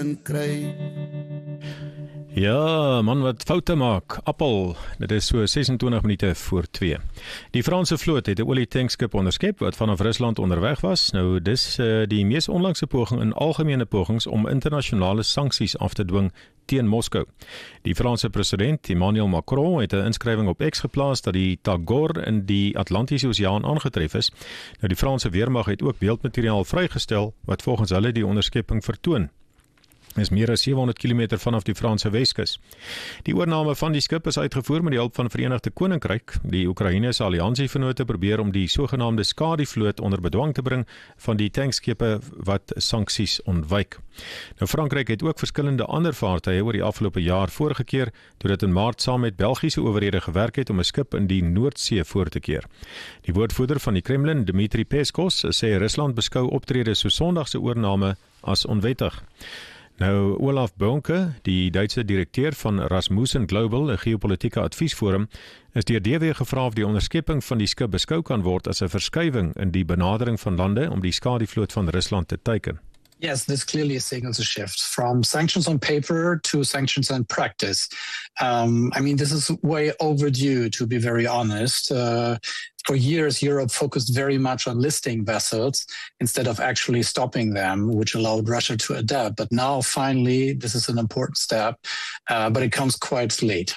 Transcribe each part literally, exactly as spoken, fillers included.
kry. Ja, man wat foute maak, appel, dit is so sesentwintig minute voor twee. Die Franse vloot het 'n olietankskip onderskep wat vanaf Rusland onderweg was. Nou, dis uh, die mees onlangse poging in algemene pogings om internasionale sanksies af te dwing teen Moskou. Die Franse president Emmanuel Macron het 'n inskrywing op X geplaas dat die Tagor in die Atlantiese Oseaan aangetref is. Nou, die Franse weermag het ook beeldmateriaal vrygestel wat volgens hulle die onderskepping vertoon. Is meer as sewehonderd kilometer vanaf die Franse Weskus. Die oorname van die skip is uitgevoer met die hulp van Verenigde Koninkryk. Die Oekraïne se alliansievennote probeer om die sogenaamde Skadi-vloot onder bedwang te bring van die tankskepe wat sanksies ontwyk. Nou, Frankryk het ook verskillende ander vaartuie oor die afgelope jaar voorgekeer, toe dit in Maart saam met Belgiese owerhede gewerk het om 'n skip in die Noordsee voor te keer. Die woordvoerder van die Kremlin, Dmitri Peskov, sê Rusland beskou optrede so Sondag se oorname as onwettig. Nou, Olaf Bonke, die Duitse direkteur van Rasmussen Global, 'n geopolitieke adviesforum, is deur D W gevra of die onderskepping van die skip beskou kan word as 'n verskywing in die benadering van lande om die Skadi-vloot van Rusland te teiken. Yes, this clearly signals a shift from sanctions on paper to sanctions in practice. Um, I mean, this is way overdue, to be very honest. Uh, for years, Europe focused very much on listing vessels instead of actually stopping them, which allowed Russia to adapt. But now, finally, this is an important step, uh, but it comes quite late.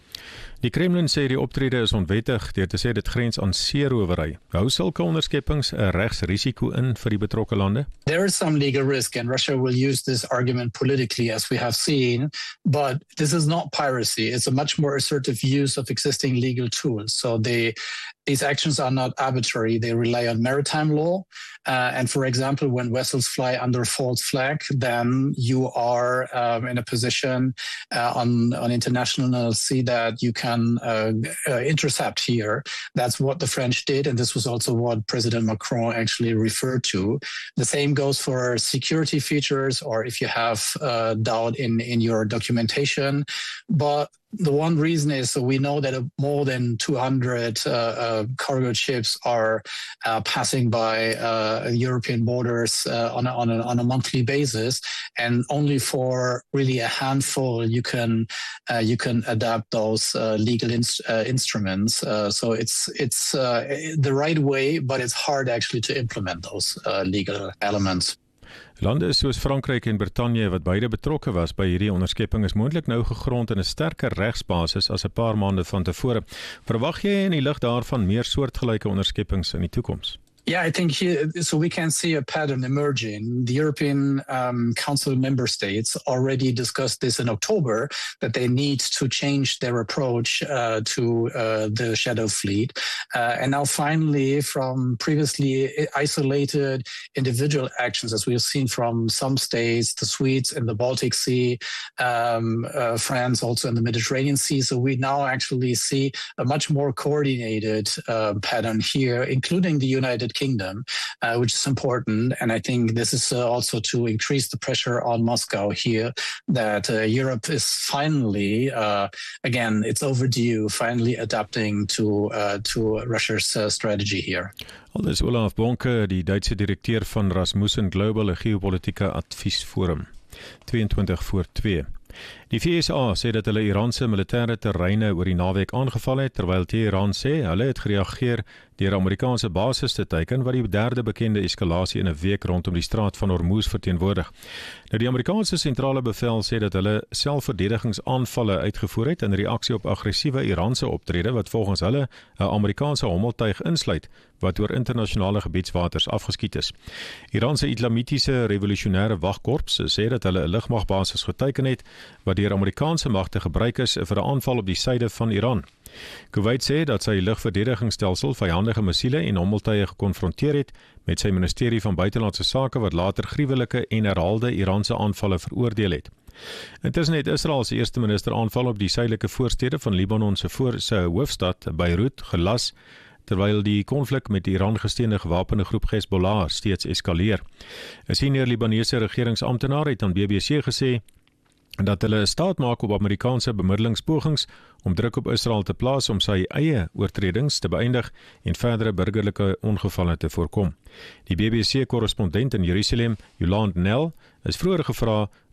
Die Kremlin sê die optrede is onwettig deur te sê dit grens aan seerowery. Hou sulke onderskeppings 'n regsrisiko in vir die betrokke lande? There is some legal risk, and Russia will use this argument politically, as we have seen, but this is not piracy. It's a much more assertive use of existing legal tools. So they, these actions are not arbitrary. They rely on maritime law. Uh, and for example, when vessels fly under false flag, then you are um, in a position uh, on, on international sea that you can uh, uh, intercept here. That's what the French did, and this was also what President Macron actually referred to. The same goes for security features, or if you have uh, doubt in, in your documentation. But the one reason is so we know that more than two hundred uh, uh, cargo ships are uh, passing by uh, European borders uh, on, a, on, a, on a monthly basis, and only for really a handful you can uh, you can adapt those uh, legal inst uh, instruments. Uh, so it's it's uh, the right way, but it's hard actually to implement those uh, legal elements. Lande soos Frankryk en Brittanje wat beide betrokke was by hierdie onderskepping is moontlik nou gegrond in 'n sterker regsbasis as 'n paar maande van tevore. Verwag jy in die lig daarvan meer soortgelyke onderskeppings in die toekoms? Yeah, I think here, so we can see a pattern emerging. The European um, Council member states already discussed this in October, that they need to change their approach uh, to uh, the Shadow Fleet. Uh, and now finally, from previously isolated individual actions, as we've seen from some states, the Swedes in the Baltic Sea, um, uh, France also in the Mediterranean Sea. So we now actually see a much more coordinated uh, pattern here, including the United Kingdom, uh, which is important. And I think this is uh, also to increase the pressure on Moscow here, that uh, Europe is finally, uh, again, it's overdue, finally adapting to, uh, to Russia's uh, strategy here. Aldus Olaf Bonke, die Duitse direkteur van Rasmussen Global, 'n geopolitieke adviesforum. tweeëntwintig voor twee. Die V S A sê dat hulle Iranse militêre terreine oor die naweek aangeval het, terwyl Teheran sê hulle het gereageer deur Amerikaanse basis te teiken wat die derde bekende eskalasie in 'n week rondom die straat van Hormuz verteenwoordig. Nou, die Amerikaanse sentrale bevel sê dat hulle selfverdedigingsaanvalle uitgevoer het in reaksie op aggressiewe Iranse optrede wat volgens hulle 'n Amerikaanse hommeltuig insluit wat oor internasionale gebiedswaters afgeskiet is. Iran se Islamitiese Revolusionêre Wagkorps sê dat hulle 'n lugmagbasis geteiken het wat deur Amerikaanse magte gebruik is vir 'n aanval op die suide van Iran. Kuwait sê dat sy lugverdedigingsstelsel vyandige missiele en hommeltuie gekonfronteer het met sy ministerie van buitelandse sake wat later gruwelike en herhaalde Iranse aanvalle veroordeel het. Intussen het Israel se eerste minister aanval op die suidelike voorstede van Libanon se voor se hoofstad Beirut gelas, terwyl die konflik met die Iran gesteunde gewapende groep Hezbollah steeds eskaleer. 'n Senior Libanese regeringsamptenaar het aan B B C gesê dat hulle staat maak op Amerikaanse bemiddelingspogings om druk op Israel te plaas om sy eie oortredings te beëindig en verdere burgerlike ongevalle te voorkom. Die B B C-korrespondent in Jerusalem, Yolande Nel, is vroeër gevra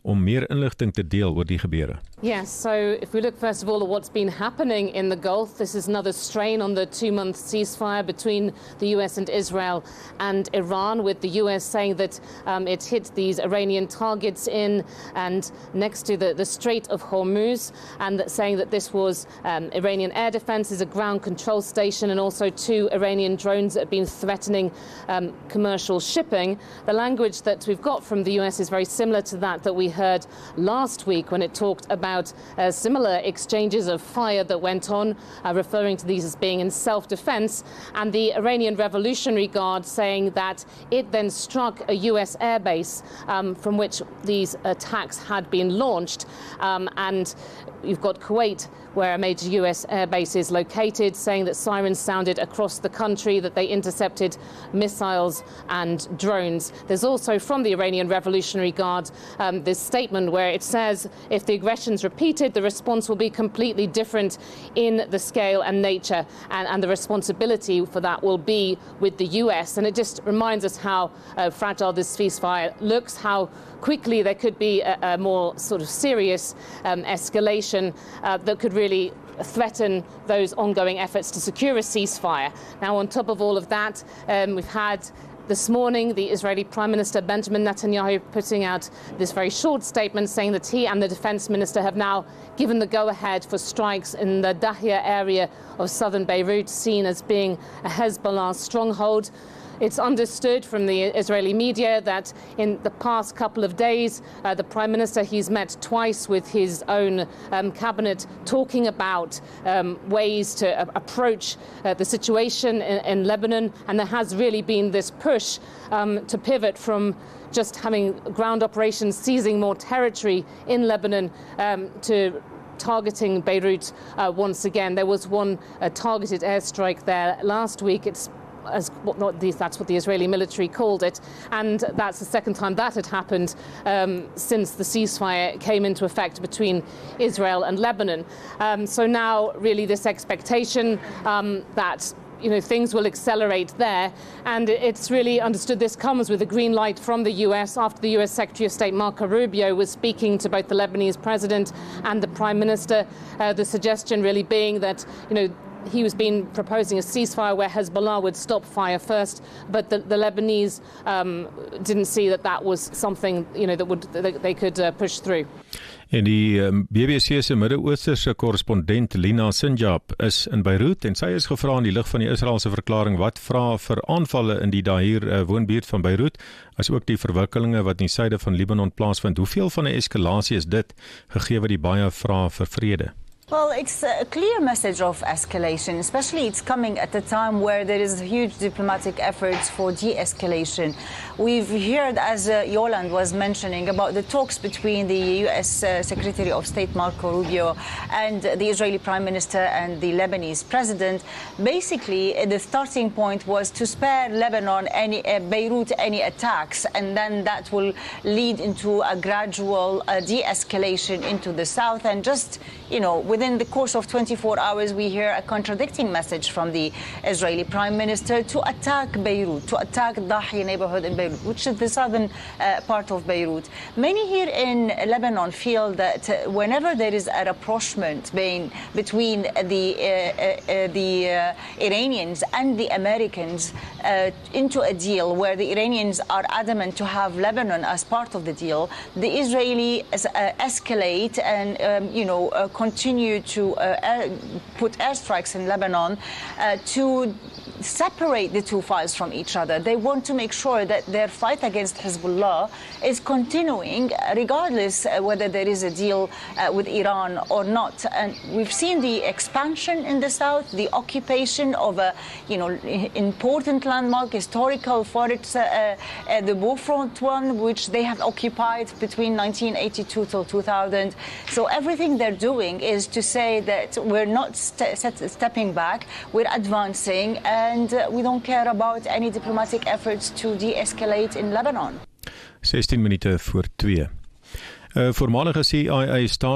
om meer inligting te deel oor die gebeure. Yes, so if we look first of all at what's been happening in the Gulf, this is another strain on the two-month ceasefire between the U S and Israel and Iran, with the U S saying that um, it hit these Iranian targets in and next to the, the Strait of Hormuz, and that saying that this was um, Iranian air defenses, a ground control station, and also two Iranian drones that have been threatening um, commercial shipping. The language that we've got from the U S is very similar to that that we heard last week when it talked about uh, similar exchanges of fire that went on, uh, referring to these as being in self-defense, and the Iranian Revolutionary Guard saying that it then struck a U S airbase um, from which these attacks had been launched. Um, and you've got Kuwait, where a major U S airbase is located, saying that sirens sounded across the country, that they intercepted missiles and drones. There's also from the Iranian Revolutionary Guard um, this statement where it says if the aggression's repeated, the response will be completely different in the scale and nature, and, and the responsibility for that will be with the U S. And it just reminds us how uh, fragile this ceasefire looks, how quickly there could be a, a more sort of serious um, escalation uh, that could really threaten those ongoing efforts to secure a ceasefire. Now, on top of all of that, um, we've had this morning the Israeli Prime Minister Benjamin Netanyahu putting out this very short statement saying that he and the Defense Minister have now given the go-ahead for strikes in the Dahia area of southern Beirut, seen as being a Hezbollah stronghold. It's understood from the Israeli media that in the past couple of days, uh, the Prime Minister, he's met twice with his own um, cabinet talking about um, ways to uh, approach uh, the situation in, in Lebanon. And there has really been this push um, to pivot from just having ground operations, seizing more territory in Lebanon um, to targeting Beirut uh, once again. There was one uh, targeted airstrike there last week. It's as what not these, that's what the Israeli military called it, and that's the second time that had happened um, since the ceasefire came into effect between Israel and Lebanon. Um, so now, really, this expectation um, that you know things will accelerate there, and it's really understood this comes with a green light from the U S after the U S Secretary of State Marco Rubio was speaking to both the Lebanese president and the Prime Minister. Uh, the suggestion really being that you know. He was been proposing a ceasefire where Hezbollah would stop fire first, but the, the Lebanese um, didn't see that that was something you know that would that they could uh, push through. En die um, B B C se Midde-Oosterse korrespondent Lina Sinjab is in Beirut en sy is gevra in die lig van die Israeliese verklaring wat vra vir aanvalle in die Dahir uh, woonbuurt van Beirut, as ook die verwikkelinge wat in die suide van Libanon plaasvind. Hoeveel van 'n eskalasie is dit gegee wat die baie vra vir vrede? Well, it's a clear message of escalation, especially it's coming at a time where there is huge diplomatic efforts for de-escalation. We've heard, as uh, Yolande was mentioning, about the talks between the U S uh, Secretary of State Marco Rubio and the Israeli Prime Minister and the Lebanese President. Basically, the starting point was to spare Lebanon, any, uh, Beirut, any attacks, and then that will lead into a gradual uh, de-escalation into the south. And just, you know, within the course of twenty-four hours, we hear a contradicting message from the Israeli Prime Minister to attack Beirut, to attack Dahia neighborhood in Beirut, which is the southern uh, part of Beirut. Many here in Lebanon feel that uh, whenever there is a rapprochement being, between the, uh, uh, the uh, Iranians and the Americans uh, into a deal where the Iranians are adamant to have Lebanon as part of the deal, the Israelis uh, escalate and, um, you know, uh, continue to uh, air, put airstrikes in Lebanon uh, to separate the two files from each other. They want to make sure that their fight against Hezbollah is continuing, regardless uh, whether there is a deal uh, with Iran or not. And we've seen the expansion in the south, the occupation of a, you know, important landmark, historical forest, uh, uh, the Beaufort one, which they have occupied between nineteen eighty-two till two thousand. So everything they're doing is to say that we're not st stepping back, we're advancing, and uh, we don't care about any diplomatic efforts to de-escalate in Lebanon. sestien minute voor twee. 'n uh, voormalige C I A